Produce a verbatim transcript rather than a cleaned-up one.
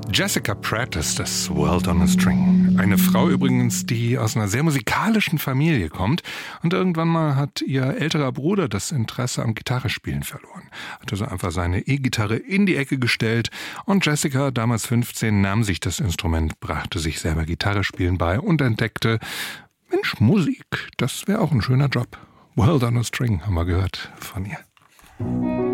Jessica Pratt ist das World on a String. Eine Frau übrigens, die aus einer sehr musikalischen Familie kommt. Und irgendwann mal hat ihr älterer Bruder das Interesse am Gitarrespielen verloren. Hat also einfach seine E-Gitarre in die Ecke gestellt. Und Jessica, damals fünfzehn, nahm sich das Instrument, brachte sich selber Gitarre spielen bei und entdeckte, Mensch, Musik, das wäre auch ein schöner Job. World on a String haben wir gehört von ihr.